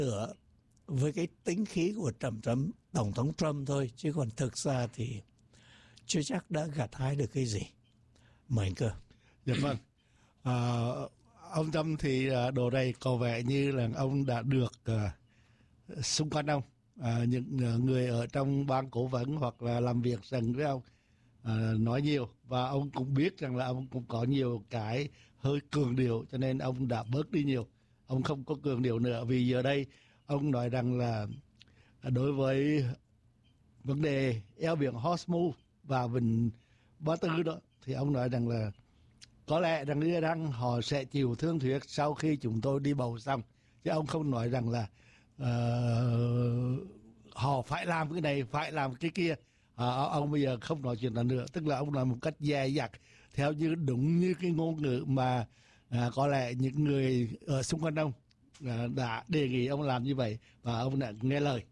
nữa với cái tính khí của Tổng thống Trump thôi, chứ còn thực ra thì chưa chắc đã gặt hái được cái gì. Mời anh Cơ. Dạ vâng. Ông Trump thì đồ này có vẻ như là ông đã được xung quanh ông những người ở trong ban cố vấn hoặc là làm việc rằng với ông nói nhiều, và ông cũng biết rằng là ông cũng có nhiều cái hơi cường điệu, cho nên ông đã bớt đi nhiều. Ông không có cường điệu nữa, vì giờ đây ông nói rằng là đối với vấn đề eo biển Hormuz và vịnh Ba Tư đó, thì ông nói rằng là có lẽ rằng Iran họ sẽ chịu thương thuyết sau khi chúng tôi đi bầu xong, chứ ông không nói rằng là họ phải làm cái này, phải làm cái kia. Ông bây giờ không nói chuyện đó nữa, tức là ông nói một cách dè dặt theo như đúng như cái ngôn ngữ mà có lẽ những người ở xung quanh ông đã đề nghị ông làm như vậy, và ông đã nghe lời.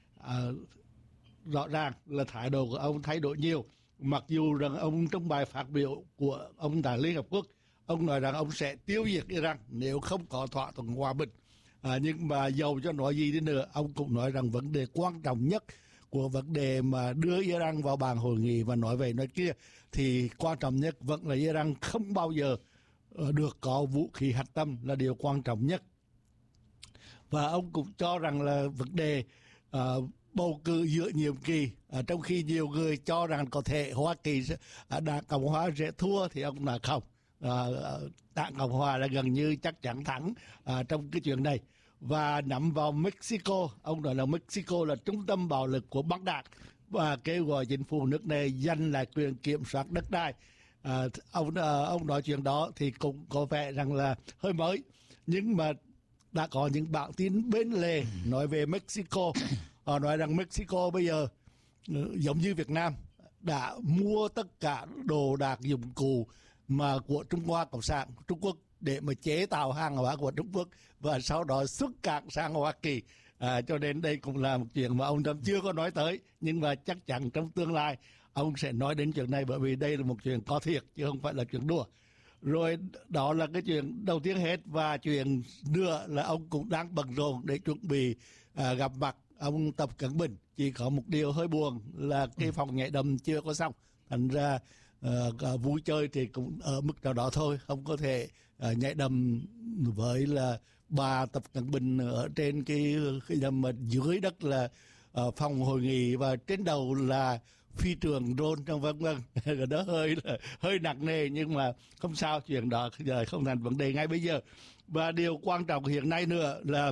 Rõ ràng là thái độ của ông thay đổi nhiều, mặc dù rằng ông trong bài phát biểu của ông tại Liên Hợp Quốc, ông nói rằng ông sẽ tiêu diệt Iran nếu không có thỏa thuận hòa bình. Nhưng mà dầu cho nói gì đi nữa, ông cũng nói rằng vấn đề quan trọng nhất của vấn đề mà đưa Iran vào bàn hội nghị và nói về nói kia, thì quan trọng nhất vẫn là Iran không bao giờ được có vũ khí hạt nhân là điều quan trọng nhất. Và ông cũng cho rằng là vấn đề bầu cử giữa nhiệm kỳ, trong khi nhiều người cho rằng có thể Hoa Kỳ Đảng Cộng Hòa sẽ thua, thì ông là không. Đảng Cộng Hòa là gần như chắc chắn thắng trong cái chuyện này. Và nhắm vào Mexico, ông nói là Mexico là trung tâm bạo lực của Bắc Đại, và kêu gọi chính phủ nước này giành lại quyền kiểm soát đất đai. Ông nói chuyện đó thì cũng có vẻ rằng là hơi mới, nhưng mà đã có những bản tin bên lề nói về Mexico. Họ nói rằng Mexico bây giờ giống như Việt Nam đã mua tất cả đồ đạc dụng cụ mà của Trung Hoa Cộng sản Trung Quốc để mà chế tạo hàng hóa của Trung Quốc và sau đó xuất cảng sang Hoa Kỳ. Cho nên đây cũng là một chuyện mà ông Trump chưa có nói tới, nhưng mà chắc chắn trong tương lai ông sẽ nói đến chuyện này, bởi vì đây là một chuyện có thiệt chứ không phải là chuyện đùa. Rồi đó là cái chuyện đầu tiên hết, và chuyện nữa là ông cũng đang bận rộn để chuẩn bị gặp mặt ông Tập Cận Bình. Chỉ có một điều hơi buồn là cái phòng nhảy đầm chưa có xong, thành ra vui chơi thì cũng ở mức nào đó thôi, không có thể nhảy đầm với là bà Tập Cận Bình ở trên cái đầm mà dưới đất là phòng hội nghị, và trên đầu là phi trường drone trong vân vân. Đó hơi nặng nề, nhưng mà không sao, chuyện đó giờ không thành vấn đề ngay bây giờ. Và điều quan trọng hiện nay nữa là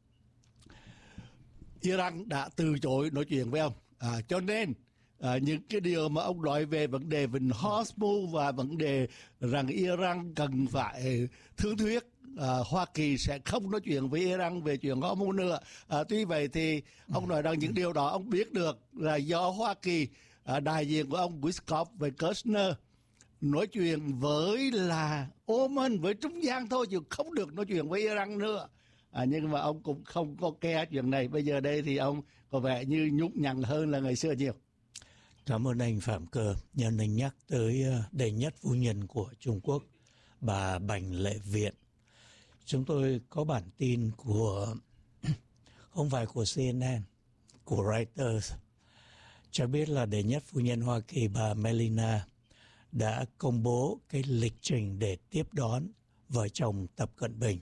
Iran đã từ chối nói chuyện với ông, cho nên những cái điều mà ông nói về vấn đề vịnh Hormuz và vấn đề rằng Iran cần phải thương thuyết, Hoa Kỳ sẽ không nói chuyện với Iran về chuyện Hormuz nữa. Tuy vậy thì ông nói rằng những điều đó ông biết được là do Hoa Kỳ, đại diện của ông Witkoff và Kushner nói chuyện với là Oman, với Trung Gian thôi, chứ không được nói chuyện với Iran nữa. Nhưng mà ông cũng không có ke chuyện này. Bây giờ đây thì ông có vẻ như nhút nhặn hơn là ngày xưa nhiều. Cảm ơn anh Phạm Cơ. Nhân anh nhắc tới đệ nhất phu nhân của Trung Quốc, bà Bành Lệ Viện. Chúng tôi có bản tin của không phải của CNN, của Reuters, cho biết là đệ nhất phu nhân Hoa Kỳ bà Melania đã công bố cái lịch trình để tiếp đón vợ chồng Tập Cận Bình.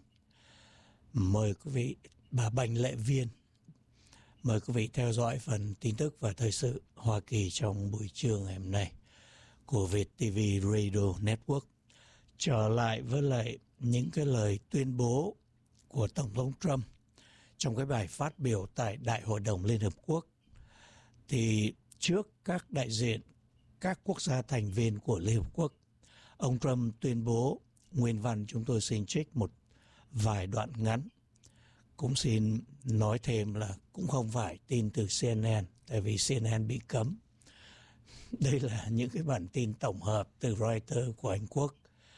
Mời quý vị, bà Bành Lệ Viên, mời quý vị theo dõi phần tin tức và thời sự Hoa Kỳ trong buổi trưa ngày hôm nay của Việt TV Radio Network. Trở lại với lại những cái lời tuyên bố của Tổng thống Trump trong cái bài phát biểu tại Đại hội đồng Liên Hợp Quốc, thì trước các đại diện các quốc gia thành viên của Liên Hợp Quốc, ông Trump tuyên bố, nguyên văn chúng tôi xin trích một vài đoạn ngắn. Cũng xin nói thêm là cũng không phải tin từ CNN, tại vì CNN bị cấm. Đây là những cái bản tin tổng hợp từ Reuters của Anh Quốc,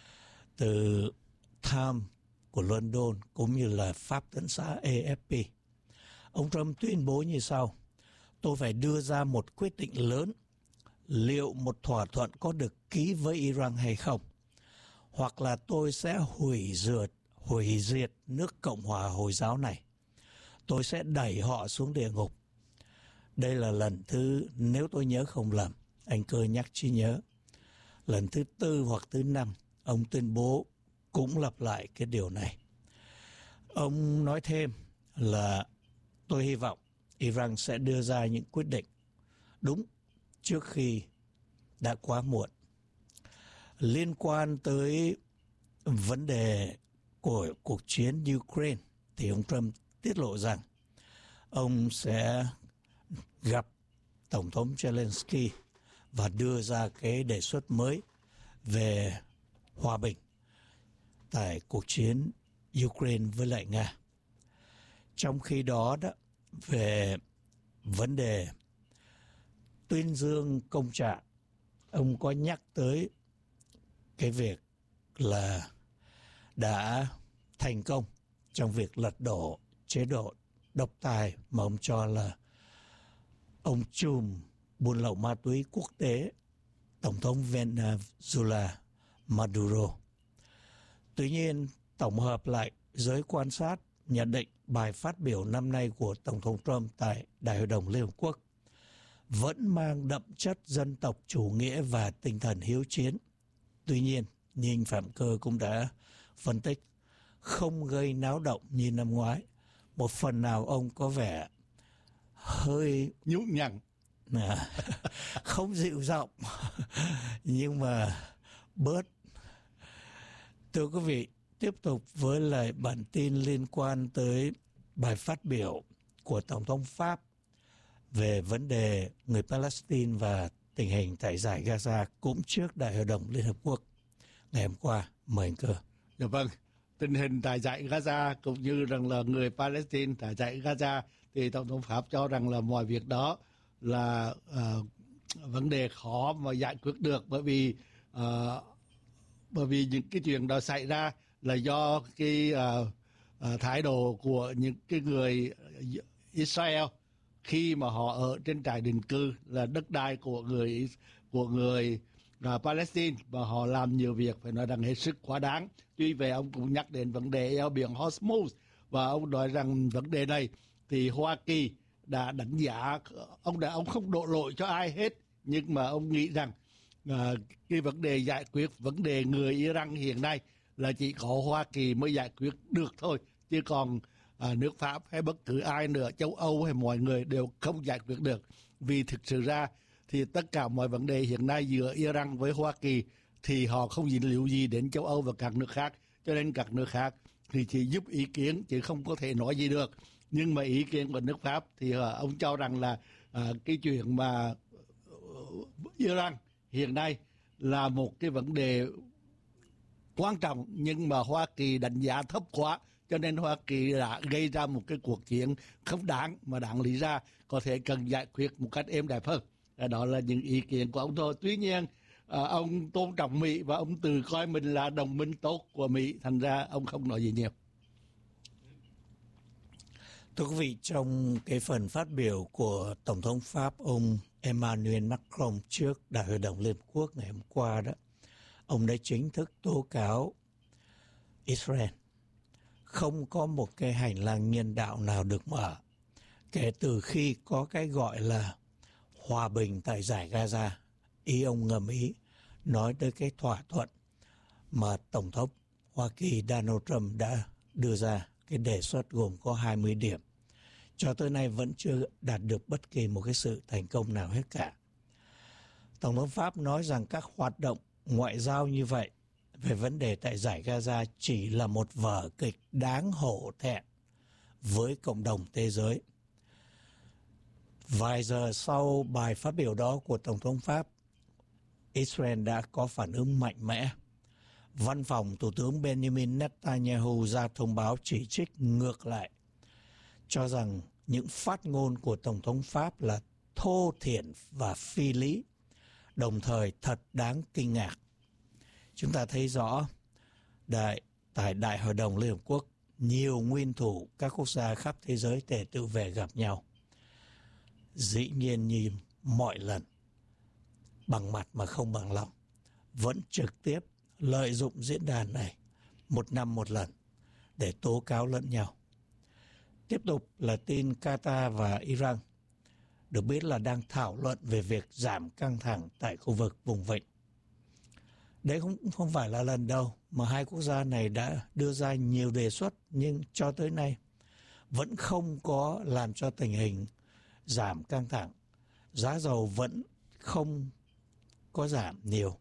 từ Times của London, cũng như là Pháp Tấn xã AFP. Ông Trump tuyên bố như sau: tôi phải đưa ra một quyết định lớn, liệu một thỏa thuận có được ký với Iran hay không, hoặc là tôi sẽ hủy diệt nước Cộng hòa Hồi giáo này. tôi sẽ đẩy họ xuống địa ngục. Đây là lần thứ, nếu tôi nhớ không lầm, anh Cơ nhắc trí nhớ, lần thứ 4 hoặc thứ 5, ông tuyên bố cũng lặp lại cái điều này. Ông nói thêm là tôi hy vọng Iran sẽ đưa ra những quyết định đúng trước khi đã quá muộn. Liên quan tới vấn đề của cuộc chiến Ukraine, thì ông Trump tiết lộ rằng ông sẽ gặp Tổng thống Zelensky và đưa ra cái đề xuất mới về hòa bình tại cuộc chiến Ukraine với lại Nga. Trong khi đó, về vấn đề tuyên dương công trạng, ông có nhắc tới cái việc là đã thành công trong việc lật đổ chế độ độc tài mà ông cho là ông trùm buôn lậu ma túy quốc tế, Tổng thống Venezuela Maduro. Tuy nhiên, tổng hợp lại, giới quan sát nhận định bài phát biểu năm nay của Tổng thống Trump tại Đại hội đồng Liên Hợp Quốc vẫn mang đậm chất dân tộc chủ nghĩa và tinh thần hiếu chiến. Tuy nhiên, như anh Phạm Cơ cũng đã phân tích, không gây náo động như năm ngoái. Một phần nào ông có vẻ hơi nhún nhằng, không dịu giọng, nhưng mà bớt. Thưa quý vị, tiếp tục với lại bản tin liên quan tới bài phát biểu của Tổng thống Pháp về vấn đề người Palestine và tình hình tại Dải Gaza cũng trước Đại hội đồng Liên Hợp Quốc ngày hôm qua. Mời anh Cơ. Dạ vâng, tình hình tại Dải Gaza cũng như rằng là người Palestine tại Dải Gaza thì Tổng thống Pháp cho rằng là mọi việc đó là vấn đề khó mà giải quyết được, bởi vì những cái chuyện đó xảy ra là do cái thái độ của những cái người Israel khi mà họ ở trên trại định cư là đất đai của người Palestine, và họ làm nhiều việc phải nói rằng hết sức quá đáng. Tuy vậy ông cũng nhắc đến vấn đề eo biển Hormuz, và ông nói rằng vấn đề này thì Hoa Kỳ đã đánh giá, ông không đổ lỗi cho ai hết, nhưng mà ông nghĩ rằng cái vấn đề giải quyết vấn đề người Iran hiện nay là chỉ có Hoa Kỳ mới giải quyết được thôi, chứ còn nước Pháp hay bất cứ ai nữa, châu Âu hay mọi người đều không giải quyết được. Vì thực sự ra thì tất cả mọi vấn đề hiện nay giữa Iran với Hoa Kỳ thì họ không dính líu gì đến châu Âu và các nước khác, cho nên các nước khác thì chỉ giúp ý kiến chứ không có thể nói gì được. Nhưng mà ý kiến của nước Pháp thì ông cho rằng là cái chuyện mà Iran hiện nay là một cái vấn đề quan trọng, nhưng mà Hoa Kỳ đánh giá thấp quá, cho nên Hoa Kỳ đã gây ra một cái cuộc chiến không đáng, mà đáng lý ra có thể cần giải quyết một cách êm đẹp hơn. Đó là những ý kiến của ông thôi. Tuy nhiên, ông tôn trọng Mỹ và ông tự coi mình là đồng minh tốt của Mỹ, thành ra ông không nói gì nhiều. Thưa quý vị, trong cái phần phát biểu của Tổng thống Pháp ông Emmanuel Macron trước Đại hội đồng Liên Hợp Quốc ngày hôm qua đó, ông đã chính thức tố cáo Israel không có một cái hành lang nhân đạo nào được mở kể từ khi có cái gọi là hòa bình tại Dải Gaza. Ý ông ngầm ý nói tới cái thỏa thuận mà Tổng thống Hoa Kỳ Donald Trump đã đưa ra, cái đề xuất gồm có 20 điểm. Cho tới nay vẫn chưa đạt được bất kỳ một cái sự thành công nào hết cả. Tổng thống Pháp nói rằng các hoạt động ngoại giao như vậy về vấn đề tại Dải Gaza chỉ là một vở kịch đáng hổ thẹn với cộng đồng thế giới. Vài giờ sau bài phát biểu đó của Tổng thống Pháp, Israel đã có phản ứng mạnh mẽ. Văn phòng Thủ tướng Benjamin Netanyahu ra thông báo chỉ trích ngược lại, cho rằng những phát ngôn của Tổng thống Pháp là thô thiển và phi lý, đồng thời thật đáng kinh ngạc. Chúng ta thấy rõ tại Đại hội đồng Liên Hợp Quốc, nhiều nguyên thủ các quốc gia khắp thế giới tề tựu về gặp nhau. Dĩ nhiên như mọi lần, bằng mặt mà không bằng lòng, vẫn trực tiếp lợi dụng diễn đàn này một năm một lần để tố cáo lẫn nhau. Tiếp tục là tin Qatar và Iran được biết là đang thảo luận về việc giảm căng thẳng tại khu vực vùng vịnh. Đấy cũng không phải là lần đầu mà hai quốc gia này đã đưa ra nhiều đề xuất, nhưng cho tới nay vẫn không có làm cho tình hình giảm căng thẳng. Giá dầu vẫn không có giảm nhiều.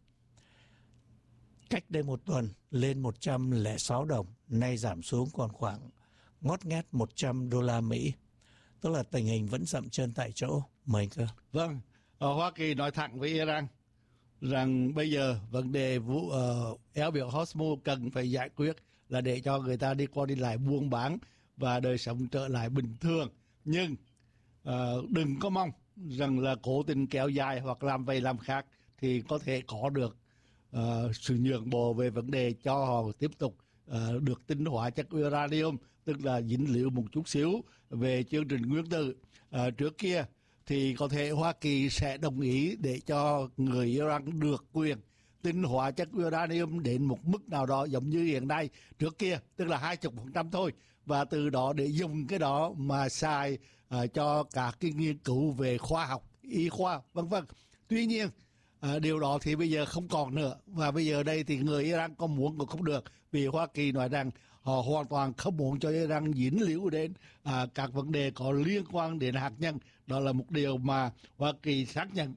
Cách đây một tuần lên 106 đồng, nay giảm xuống còn khoảng ngót nghét 100 đô la Mỹ. Tức là tình hình vẫn dậm chân tại chỗ. Mời anh Cơ. Vâng, Hoa Kỳ nói thẳng với Iran rằng bây giờ vấn đề vụ eo biển Hormuz cần phải giải quyết là để cho người ta đi qua đi lại buôn bán và đời sống trở lại bình thường. Nhưng đừng có mong rằng là cố tình kéo dài hoặc làm vậy làm khác thì có thể có được sự nhượng bộ về vấn đề cho họ tiếp tục được tinh hóa chất uranium, tức là dính líu một chút xíu về chương trình nguyên tử. Trước kia thì có thể Hoa Kỳ sẽ đồng ý để cho người Iran được quyền tinh hóa chất uranium đến một mức nào đó giống như hiện nay trước kia, tức là 20% thôi, và từ đó để dùng cái đó mà xài cho các cái nghiên cứu về khoa học, y khoa, vân vân. Tuy nhiên điều đó thì bây giờ không còn nữa, và bây giờ đây thì người Iran có muốn cũng không được, vì Hoa Kỳ nói rằng họ hoàn toàn không muốn cho Iran dính líu đến các vấn đề có liên quan đến hạt nhân. Đó là một điều mà Hoa Kỳ xác nhận.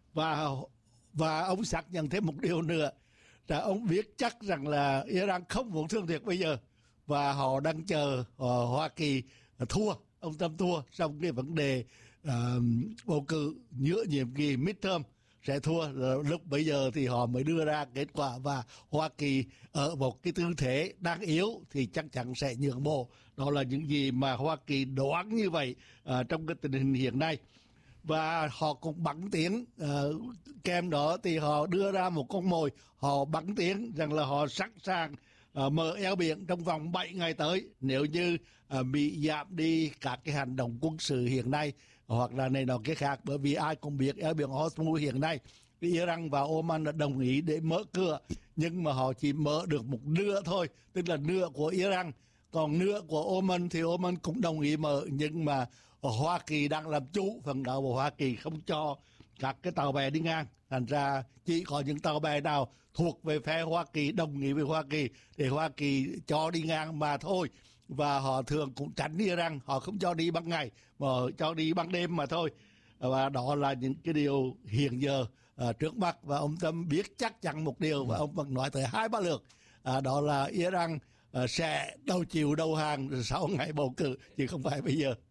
Và ông xác nhận thêm một điều nữa, là ông biết chắc rằng là Iran không muốn thương thuyết bây giờ, và họ đang chờ Hoa Kỳ thua, ông Trump thua trong cái vấn đề bầu cử giữa nhiệm kỳ midterm sẽ thua. Lúc bây giờ thì họ mới đưa ra kết quả, và Hoa Kỳ ở một cái tư thế đang yếu thì chắc chắn sẽ nhượng bộ. Đó là những gì mà Hoa Kỳ đoán như vậy trong cái tình hình hiện nay. Và họ cũng bắn tiếng kèm đó thì họ đưa ra một con mồi, họ bắn tiếng rằng là họ sẵn sàng mở eo biển trong vòng 7 ngày tới nếu như bị giảm đi các cái hành động quân sự hiện nay hoặc là này nọ cái khác. Bởi vì ai cũng biết eo biển Hormuz hiện nay Iran và Oman đã đồng ý để mở cửa, nhưng mà họ chỉ mở được một nửa thôi, tức là nửa của Iran, còn nửa của Oman thì Oman cũng đồng ý mở, nhưng mà Hoa Kỳ đang làm chủ phần đó, và Hoa Kỳ không cho các cái tàu bè đi ngang. Thành ra chỉ có những tàu bè nào thuộc về phe Hoa Kỳ, đồng ý với Hoa Kỳ để Hoa Kỳ cho đi ngang mà thôi. Và họ thường cũng tránh Iran, họ không cho đi ban ngày mà cho đi ban đêm mà thôi. Và đó là những cái điều hiện giờ trước mắt. Và ông Trump biết chắc chắn một điều, và ông vẫn nói tới 2-3 lượt, đó là Iran sẽ chịu đầu hàng sau ngày bầu cử, chứ không phải bây giờ.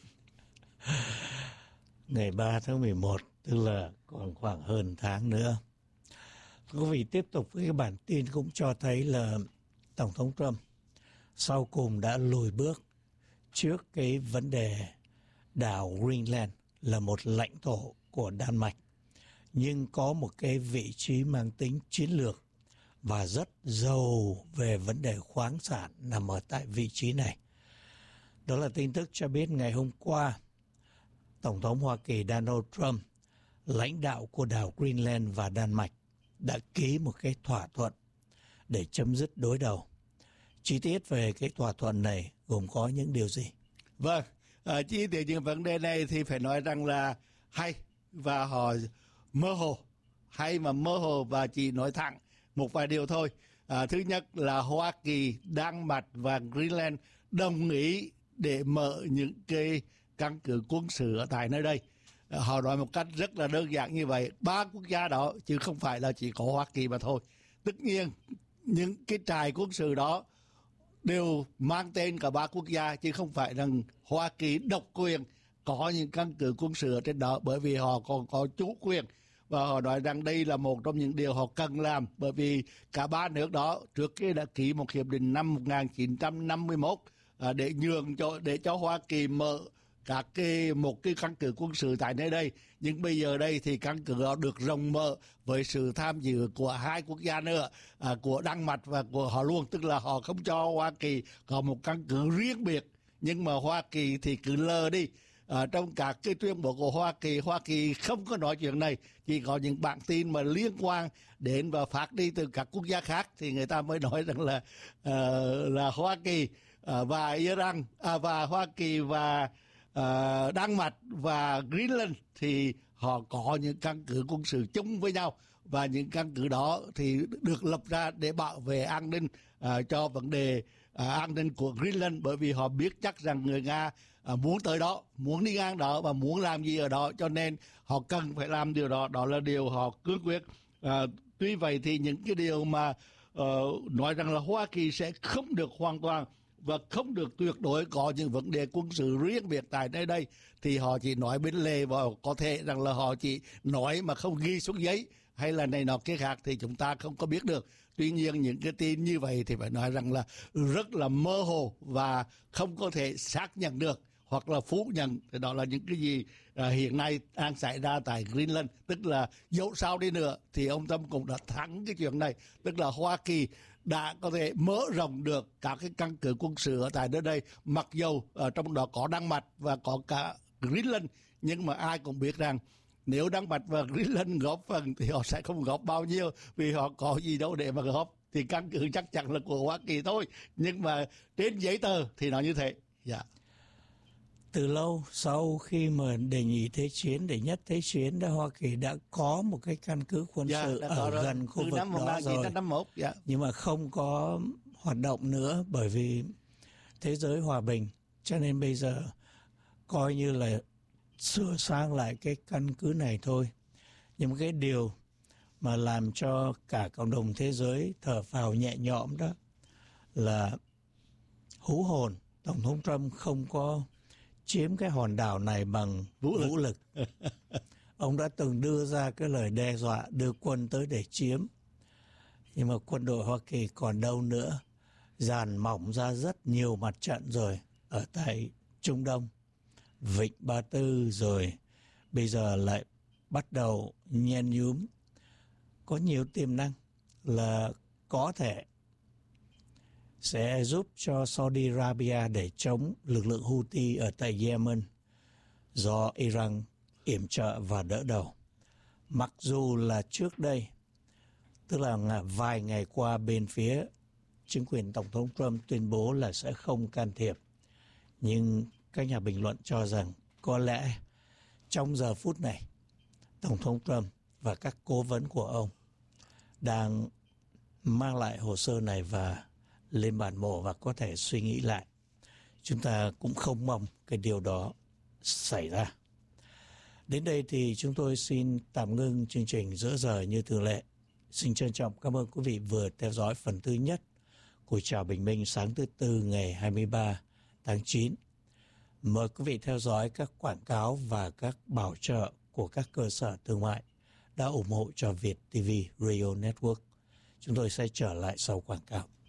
Ngày 3 tháng 11, tức là còn khoảng hơn tháng nữa. Quý vị, tiếp tục với cái bản tin cũng cho thấy là Tổng thống Trump sau cùng đã lùi bước trước cái vấn đề đảo Greenland là một lãnh thổ của Đan Mạch, nhưng có một cái vị trí mang tính chiến lược và rất giàu về vấn đề khoáng sản nằm ở tại vị trí này. Đó là tin tức cho biết ngày hôm qua, Tổng thống Hoa Kỳ Donald Trump, lãnh đạo của đảo Greenland và Đan Mạch, đã ký một cái thỏa thuận để chấm dứt đối đầu. Chi tiết về cái thỏa thuận này gồm có những điều gì? Vâng, chi tiết những vấn đề này thì phải nói rằng là hay và họ mơ hồ, hay mà mơ hồ, và chỉ nói thẳng một vài điều thôi. Thứ nhất là Hoa Kỳ, Đan Mạch và Greenland đồng ý để mở những cái căn cứ quân sự ở tại nơi đây. Họ nói một cách rất là đơn giản như vậy, 3 quốc gia đó chứ không phải là chỉ có Hoa Kỳ mà thôi. Tất nhiên những cái trại quân sự đó đều mang tên cả 3 quốc gia, chứ không phải rằng Hoa Kỳ độc quyền có những căn cứ quân sự ở trên đó, bởi vì họ còn có chủ quyền. Và họ nói rằng đây là một trong những điều họ cần làm, bởi vì cả 3 nước đó trước kia đã ký một hiệp định năm 1951 để nhường để cho Hoa Kỳ mở một cái căn cứ quân sự tại nơi đây. Nhưng bây giờ đây thì căn cứ đó được rộng mở với sự tham dự của 2 quốc gia nữa, của Đan Mạch và của họ luôn, tức là họ không cho Hoa Kỳ có một căn cứ riêng biệt. Nhưng mà Hoa Kỳ thì cứ lờ đi. Trong các cái tuyên bố của Hoa Kỳ không có nói chuyện này, chỉ có những bản tin mà liên quan đến và phát đi từ các quốc gia khác thì người ta mới nói rằng là Hoa Kỳ và Iran và Hoa Kỳ và Đan Mạch và Greenland thì họ có những căn cứ quân sự chung với nhau, và những căn cứ đó thì được lập ra để bảo vệ an ninh cho vấn đề an ninh của Greenland, bởi vì họ biết chắc rằng người Nga muốn tới đó, muốn đi ngang đó và muốn làm gì ở đó, cho nên họ cần phải làm điều đó. Đó là điều họ cương quyết. Tuy vậy thì những cái điều mà nói rằng là Hoa Kỳ sẽ không được hoàn toàn và không được tuyệt đối có những vấn đề quân sự riêng biệt tại nơi đây, thì họ chỉ nói bên lề, và có thể rằng là họ chỉ nói mà không ghi xuống giấy hay là này nọ kia khác thì chúng ta không có biết được. Tuy nhiên những cái tin như vậy thì phải nói rằng là rất là mơ hồ và không có thể xác nhận được hoặc là phủ nhận. Thì đó là những cái gì hiện nay đang xảy ra tại Greenland. Tức là dẫu sao đi nữa thì ông Trump cũng đã thắng cái chuyện này, tức là Hoa Kỳ đã có thể mở rộng được các cái căn cứ quân sự ở tại nơi đây, mặc dầu trong đó có Đan Mạch và có cả Greenland. Nhưng mà ai cũng biết rằng nếu Đan Mạch và Greenland góp phần thì họ sẽ không góp bao nhiêu, vì họ có gì đâu để mà góp. Thì căn cứ chắc chắn là của Hoa Kỳ thôi, nhưng mà trên giấy tờ thì nó như thế. Dạ. Từ lâu sau khi mà đệ nhị thế chiến, đệ nhất thế chiến đó, Hoa Kỳ đã có một cái căn cứ quân sự ở gần khu vực đó rồi. Nhưng mà không có hoạt động nữa bởi vì thế giới hòa bình. Cho nên bây giờ coi như là sửa sang lại cái căn cứ này thôi. Nhưng mà cái điều mà làm cho cả cộng đồng thế giới thở phào nhẹ nhõm đó là hú hồn Tổng thống Trump không có chiếm cái hòn đảo này bằng vũ lực. Ông đã từng đưa ra cái lời đe dọa đưa quân tới để chiếm. Nhưng mà quân đội Hoa Kỳ còn đâu nữa. Dàn mỏng ra rất nhiều mặt trận rồi ở tại Trung Đông, Vịnh Ba Tư, rồi bây giờ lại bắt đầu nhen nhúm. Có nhiều tiềm năng là có thể sẽ giúp cho Saudi Arabia để chống lực lượng Houthi ở tại Yemen do Iran yểm trợ và đỡ đầu. Mặc dù là trước đây, tức là vài ngày qua, bên phía chính quyền Tổng thống Trump tuyên bố là sẽ không can thiệp. Nhưng các nhà bình luận cho rằng có lẽ trong giờ phút này, Tổng thống Trump và các cố vấn của ông đang mang lại hồ sơ này và lên bàn mổ và có thể suy nghĩ lại. Chúng ta cũng không mong cái điều đó xảy ra. Đến đây thì chúng tôi xin tạm ngưng chương trình giữa giờ như thường lệ. Xin trân trọng cảm ơn quý vị vừa theo dõi phần thứ nhất của Chào Bình Minh sáng thứ Tư ngày 23 tháng 9. Mời quý vị theo dõi các quảng cáo và các bảo trợ của các cơ sở thương mại đã ủng hộ cho Việt TV Radio Network. Chúng tôi sẽ trở lại sau quảng cáo.